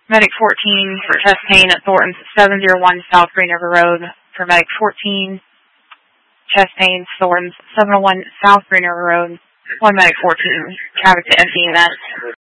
Medic 14 for chest pain at Thornton's 701 South Green River Road. For Medic 14, chest pain, Thornton's 701 South Green River Road. 1 Medic 14, traffic to empty unit.